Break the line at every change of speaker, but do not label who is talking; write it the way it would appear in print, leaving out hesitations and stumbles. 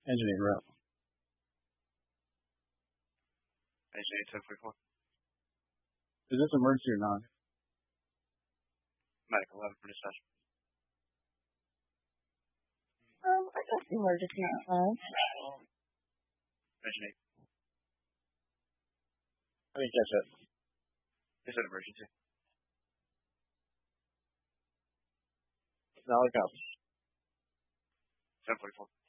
Engine 8 route.
Engine 8 1044.
Is this emergency or not?
Medical 11 for dispatch.
I got emergency response.
Engine 8.
I didn't catch it.
It's an emergency.
Now look up.
1044.